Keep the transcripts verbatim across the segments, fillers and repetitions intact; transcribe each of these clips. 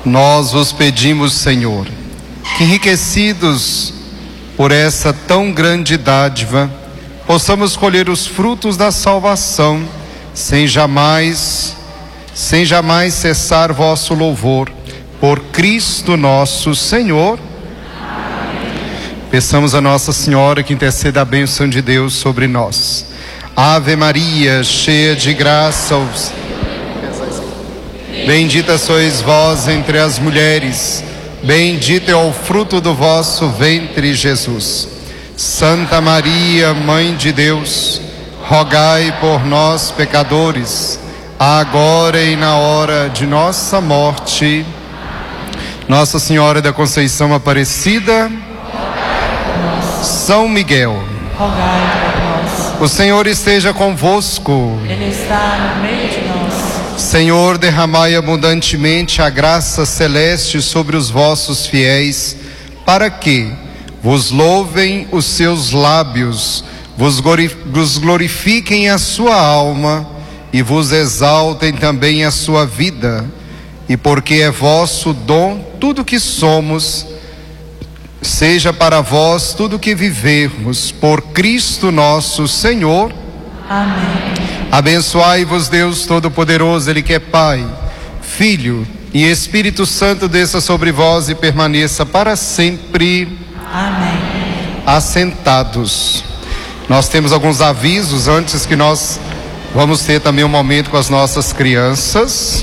Nós vos pedimos, Senhor, que enriquecidos por essa tão grande dádiva, possamos colher os frutos da salvação, sem jamais, sem jamais cessar vosso louvor, por Cristo nosso Senhor. Peçamos a Nossa Senhora que interceda a bênção de Deus sobre nós. Ave Maria, cheia de graça, bendita sois vós entre as mulheres, bendito é o fruto do vosso ventre, Jesus. Santa Maria, Mãe de Deus, rogai por nós, pecadores, agora e na hora de nossa morte. Nossa Senhora da Conceição Aparecida, São Miguel, rogai por nós. O Senhor esteja convosco. Ele está no meio de nós. Senhor, derramai abundantemente a graça celeste sobre os vossos fiéis, para que vos louvem os seus lábios, vos glorifiquem a sua alma e vos exaltem também a sua vida. E porque é vosso dom tudo que somos, seja para vós tudo que vivermos, por Cristo nosso Senhor. Amém. Abençoai-vos Deus Todo-Poderoso, Ele que é Pai, Filho e Espírito Santo, desça sobre vós e permaneça para sempre. Amém. Assentados. Nós temos alguns avisos antes que nós vamos ter também um momento com as nossas crianças.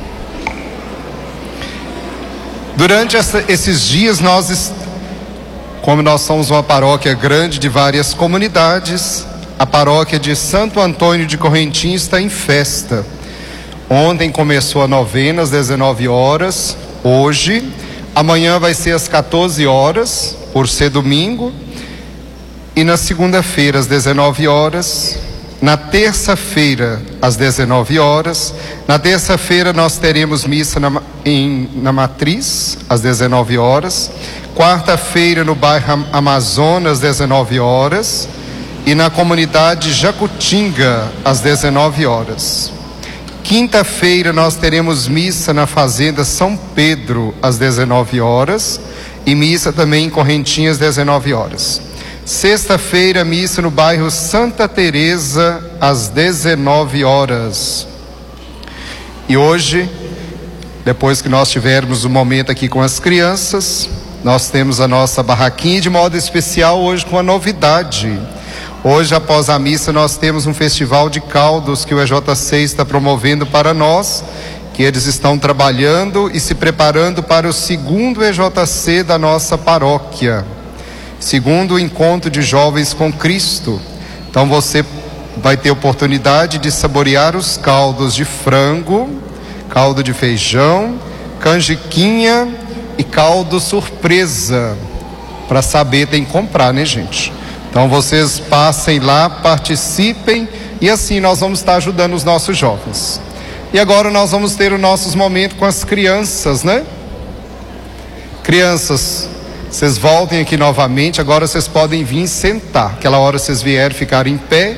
Durante essa, esses dias nós, como nós somos uma paróquia grande de várias comunidades, a paróquia de Santo Antônio de Correntim está em festa. Ontem começou a novena às dezenove horas, hoje, amanhã vai ser às quatorze horas, por ser domingo, e na segunda-feira às dezenove horas, na terça-feira às dezenove horas, na terça-feira nós teremos missa na, em, na Matriz às dezenove horas, quarta-feira no bairro Amazonas às dezenove horas e na comunidade Jacutinga às dezenove horas. Quinta-feira nós teremos missa na fazenda São Pedro às dezenove horas e missa também em Correntim às dezenove horas. Sexta-feira, missa no bairro Santa Teresa, às dezenove horas. E hoje, depois que nós tivermos um momento aqui com as crianças, nós temos a nossa barraquinha, de modo especial hoje com a novidade. Hoje, após a missa, nós temos um festival de caldos que o E J C está promovendo para nós, que eles estão trabalhando e se preparando para o segundo E J C da nossa paróquia. Segundo o encontro de jovens com Cristo. Então você vai ter oportunidade de saborear os caldos de frango, caldo de feijão, canjiquinha e caldo surpresa. Para saber tem que comprar, né, gente? Então vocês passem lá, participem e assim nós vamos estar ajudando os nossos jovens. E agora nós vamos ter os nossos momentos com as crianças, né? Crianças, vocês voltem aqui novamente, agora vocês podem vir sentar. Aquela hora vocês vierem ficar em pé.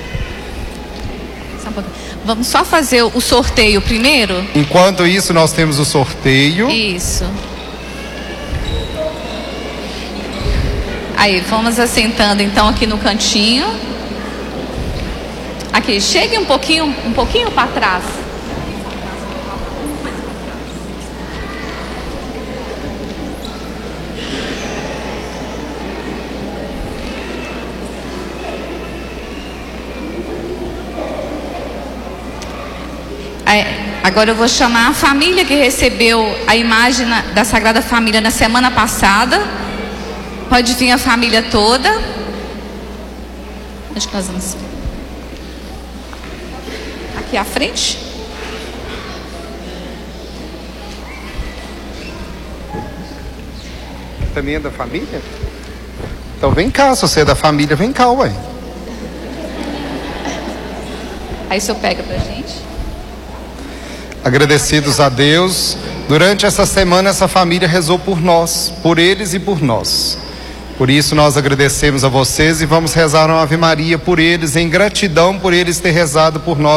Vamos só fazer o sorteio primeiro? Enquanto isso, nós temos o sorteio. Isso. Aí, vamos assentando então aqui no cantinho. Aqui, chegue um pouquinho, um pouquinho para trás. Agora eu vou chamar a família que recebeu a imagem da Sagrada Família na semana passada. Pode vir a família toda. Onde que nós vamos? Aqui à frente. Também é da família? Então vem cá, se você é da família, vem cá, ué. Aí o senhor pega pra gente. Agradecidos a Deus, durante essa semana essa família rezou por nós, por eles e por nós. Por isso nós agradecemos a vocês e vamos rezar uma Ave Maria por eles, em gratidão por eles ter rezado por nós.